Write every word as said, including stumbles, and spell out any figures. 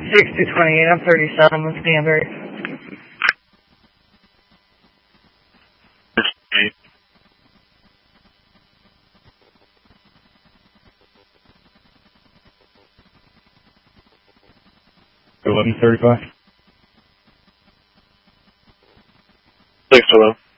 six two twenty-eight, I'm thirty-seven with Stanberry. eleven thirty-five. six hello.